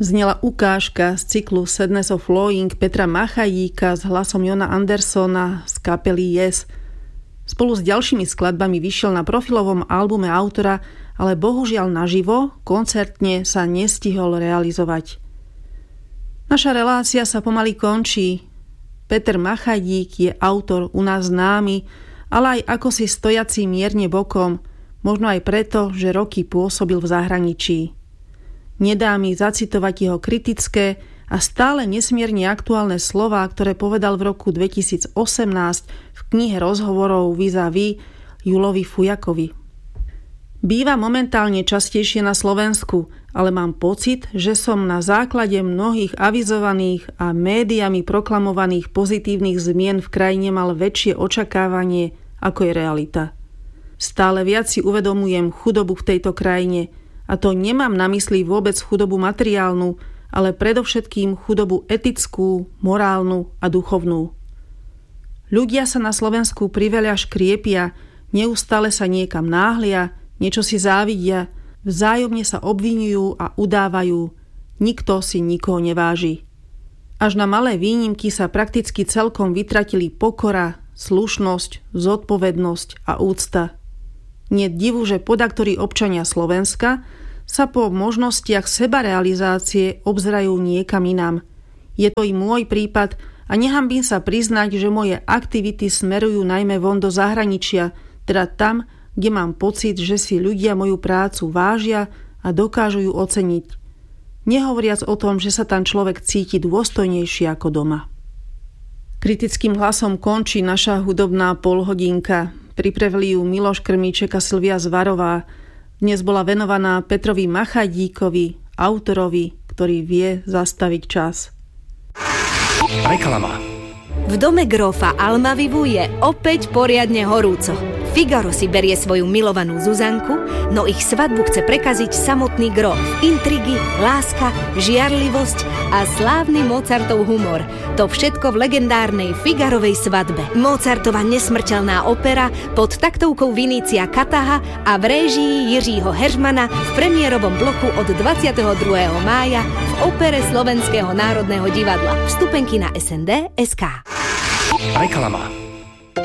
Znela ukážka z cyklu Sadness of Flowing Petra Machajíka s hlasom Jona Andersona z kapely Yes. Spolu s ďalšími skladbami vyšiel na profilovom albume autora, ale bohužiaľ naživo, koncertne sa nestihol realizovať. Naša relácia sa pomaly končí. Peter Machajík je autor u nás známy, ale aj ako si stojací mierne bokom, možno aj preto, že roky pôsobil v zahraničí. Nedá mi zacitovať jeho kritické a stále nesmierne aktuálne slová, ktoré povedal v roku 2018 v knihe rozhovorov vis-a-vis Julovi Fujakovi. Býva momentálne častejšie na Slovensku, ale mám pocit, že som na základe mnohých avizovaných a médiami proklamovaných pozitívnych zmien v krajine mal väčšie očakávanie, ako je realita. Stále viac si uvedomujem chudobu v tejto krajine, a to nemám na mysli vôbec chudobu materiálnu, ale predovšetkým chudobu etickú, morálnu a duchovnú. Ľudia sa na Slovensku priveľa škriepia, neustále sa niekam náhlia, niečo si závidia, vzájomne sa obviňujú a udávajú. Nikto si nikoho neváži. Až na malé výnimky sa prakticky celkom vytratili pokora, slušnosť, zodpovednosť a úcta. Nie divu, že podaktori občania Slovenska sa po možnostiach sebarealizácie obzerajú niekam inám. Je to i môj prípad a nehanbím sa priznať, že moje aktivity smerujú najmä von do zahraničia, teda tam, kde mám pocit, že si ľudia moju prácu vážia a dokážu ju oceniť. Nehovoriac o tom, že sa tam človek cíti dôstojnejšie ako doma. Kritickým hlasom končí naša hudobná polhodinka. Pripravili ju Miloš Krmíček a Silvia Zvarová. Dnes bola venovaná Petrovi Machajíkovi, autorovi, ktorý vie zastaviť čas. Reklama. V dome grófa Almavivu je opäť poriadne horúco. Figaro si berie svoju milovanú Zuzanku, no ich svadbu chce prekaziť samotný gróf. Intrigy, láska, žiarlivosť a slávny Mozartov humor. To všetko v legendárnej Figarovej svadbe. Mozartova nesmrteľná opera pod taktovkou Vinícia Kataha a v réžii Jiřího Heřmana v premiérovom bloku od 22. mája v opere Slovenského národného divadla. Vstupenky na SND.sk. Reklama.